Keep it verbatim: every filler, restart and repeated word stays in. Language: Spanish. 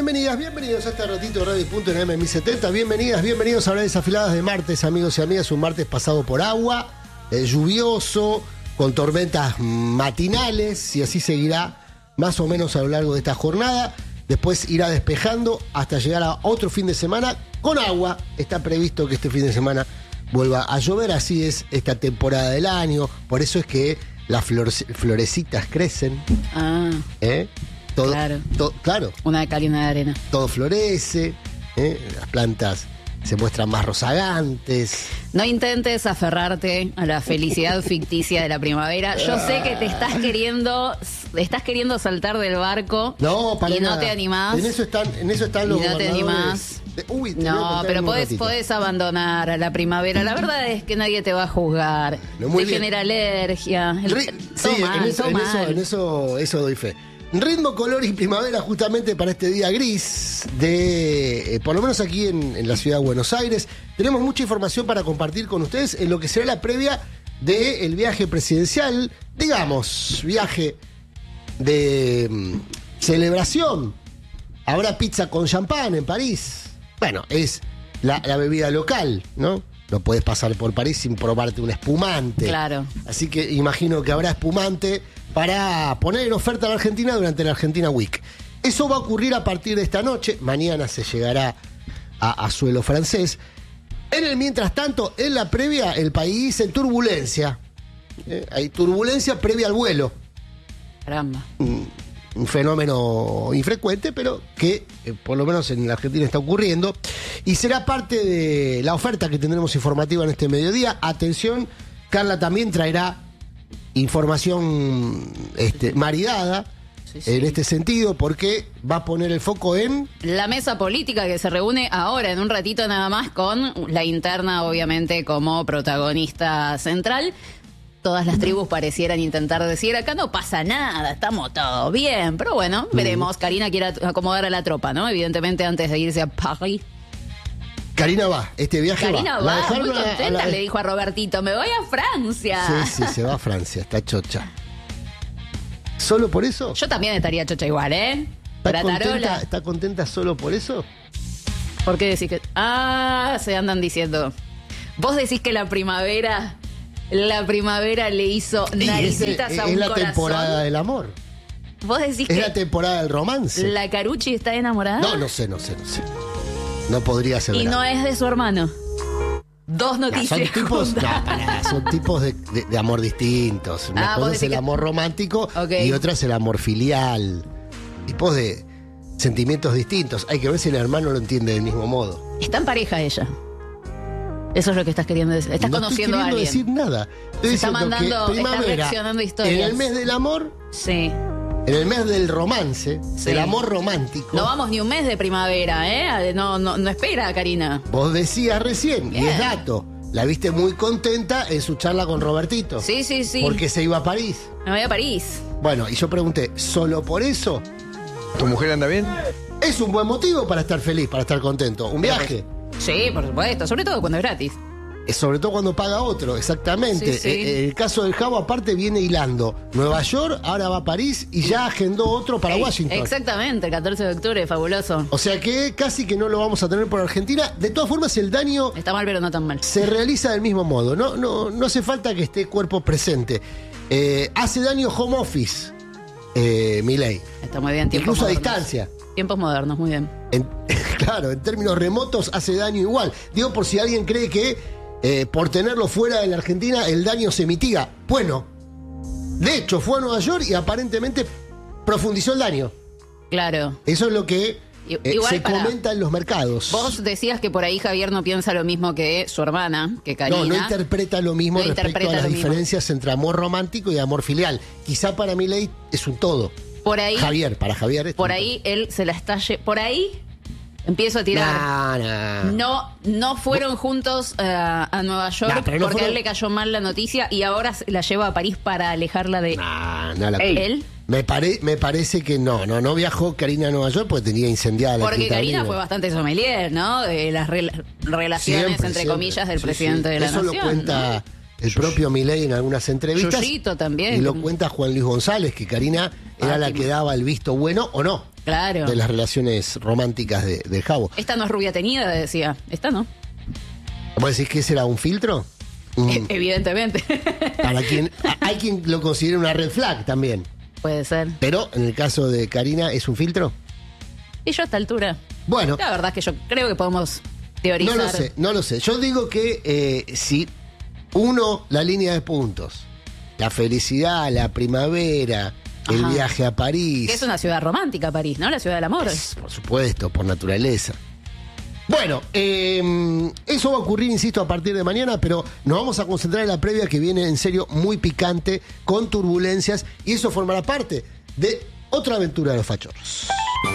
bienvenidas, bienvenidos a este ratito de Radio Punto en M mil setenta. Bienvenidas, bienvenidos a las desafiladas de martes, amigos y amigas. Un martes pasado por agua, eh, lluvioso, con tormentas matinales, y así seguirá más o menos a lo largo de esta jornada. Después irá despejando hasta llegar a otro fin de semana con agua. Está previsto que este fin de semana vuelva a llover, así es esta temporada del año. Por eso es que las flore- florecitas crecen. Ah, ¿eh? Todo, claro. To, claro. Una de cal y una de arena. Todo florece, ¿eh? Las plantas se muestran más rozagantes. No intentes aferrarte a la felicidad ficticia de la primavera. Yo sé que te estás queriendo, estás queriendo saltar del barco. No, para y no nada. te animás. En eso están, en eso están los Y no te gobernadores. animás. De, uy, te voy a No, contar pero en un podés, ratito. podés abandonar a la primavera. La verdad es que nadie te va a juzgar. No, muy te bien. genera alergia. El- Ri- sí, todo mal, en, eso, todo en, eso, mal. en eso, eso doy fe. Ritmo, color y primavera justamente para este día gris de, eh, por lo menos aquí en, en la ciudad de Buenos Aires. Tenemos mucha información para compartir con ustedes en lo que será la previa del viaje presidencial, digamos, viaje de mm, celebración. Habrá pizza con champán en París. Bueno, es la, la bebida local, ¿no? No puedes pasar por París sin probarte un espumante. Claro. Así que imagino que habrá espumante para poner en oferta a la Argentina durante la Argentina Week. Eso va a ocurrir a partir de esta noche. Mañana se llegará a, a suelo francés. En el mientras tanto, en la previa, el país en turbulencia. Eh, hay turbulencia previa al vuelo. Caramba. Un, un fenómeno infrecuente, pero que eh, por lo menos en la Argentina está ocurriendo. Y será parte de la oferta que tendremos informativa en este mediodía. Atención, Carla también traerá información este, maridada Sí, sí. en este sentido, porque va a poner el foco en... La mesa política que se reúne ahora en un ratito nada más con la interna obviamente como protagonista central. Todas las tribus parecieran intentar decir, acá no pasa nada, estamos todos bien, pero bueno, veremos. Karina quiere acomodar a la tropa, ¿no? Evidentemente antes de irse a París. Karina va, este viaje Karina va. va, La dejaron muy a- a contenta, la- le dijo a Robertito, me voy a Francia. Sí, sí, se va a Francia, está chocha. ¿Solo por eso? Yo también estaría chocha igual, ¿eh? ¿Está Para contenta, Tarola. ¿Está contenta solo por eso? ¿Por qué decís que...? Ah, se andan diciendo. Vos decís que la primavera... La primavera le hizo Y es, naricitas es a un la corazón. temporada del amor. Vos decís Es que la temporada del romance. la Carucci está enamorada. No, no sé, no sé, no sé. No podría ser Y verdad. no es de su hermano. Dos No, noticias son tipos, juntas. no, pará, son tipos de, de- de amor distintos. Una Ah, cosa vos es decís el que- amor romántico Ok. y otra es el amor filial. Tipos de sentimientos distintos. Hay que ver si el hermano lo entiende del mismo modo. Está en pareja ella. Eso es lo que estás queriendo decir. Estás no conociendo estoy a queriendo alguien. decir nada. Estoy Se está diciendo mandando- que está primavera, reaccionando a en historias. el mes del amor, Sí. en el mes del romance, Sí. del amor romántico. No vamos ni un mes de primavera, ¿eh? No, no, no espera, Karina. Vos decías recién, y Bien. es dato, la viste muy contenta en su charla con Robertito. Sí, sí, sí. Porque se iba a París. Me voy a París. Bueno, y yo pregunté, ¿solo por eso? ¿Tu mujer anda bien? Es un buen motivo para estar feliz, para estar contento. Un viaje. Sí, por supuesto. Sobre todo cuando es gratis. Es sobre todo cuando paga otro, exactamente. Sí, sí. Eh, El caso del Javo aparte viene hilando. Nueva York, ahora va a París y ya agendó otro para Ey, Washington. Exactamente, el catorce de octubre, fabuloso. O sea que casi que no lo vamos a tener por Argentina. De todas formas, el daño Está mal, pero no tan mal. se realiza del mismo modo. No, no, no hace falta que esté cuerpo presente. Eh, hace daño home office, eh, Milei. Está muy bien. Tiempos Incluso a modernos. distancia. Tiempos modernos, muy bien. En- claro, en términos remotos hace daño igual. Digo por si alguien cree que eh, por tenerlo fuera de la Argentina el daño se mitiga. Bueno, de hecho fue a Nueva York y aparentemente profundizó el daño. Claro. Eso es lo que I- eh, igual se para- comenta en los mercados. Vos decías que por ahí Javier no piensa lo mismo que su hermana, que Karina. No, no interpreta lo mismo No respecto interpreta a las lo mismo. diferencias entre amor romántico y amor filial. Quizá para Milei es un todo. Por ahí, Javier, para Javier es por un ahí él se la está... lle- Por ahí empiezo a todo. tirar. No, no. No, no fueron juntos eh, a Nueva York Nah, pero no porque a fueron- él le cayó mal la noticia y ahora se la lleva a París para alejarla de No, no la- él. Me, pare- me parece que no, no, no viajó Karina a Nueva York porque tenía incendiada la Porque Quinta Karina Avenida. fue bastante sommelier, ¿no? De las rela- relaciones, Siempre, entre siempre. comillas, del Sí, presidente sí. de la Eso nación. lo cuenta el propio Milei en algunas entrevistas. Yuyito también. Y lo cuenta Juan Luis González, que Karina era la Fátima. que daba el visto bueno o no. Claro. de las relaciones románticas de, del Jabo. Esta no es rubia teñida, decía. Esta no. ¿Vos decís que ese era un filtro? Un- Evidentemente. para quien, a- hay quien lo considera una red flag también. Puede ser. Pero en el caso de Karina, ¿es un filtro? Y yo a esta altura. Bueno, La verdad es que yo creo que podemos teorizar. no lo sé, no lo sé. Yo digo que eh, si uno, la línea de puntos, la felicidad, la primavera, el Ajá. viaje a París. Que es una ciudad romántica, París, ¿no? La ciudad del amor. Es, por supuesto, por naturaleza. Bueno, eh, eso va a ocurrir, insisto, a partir de mañana, pero nos vamos a concentrar en la previa que viene en serio muy picante, con turbulencias, y eso formará parte de otra aventura de los fachorros.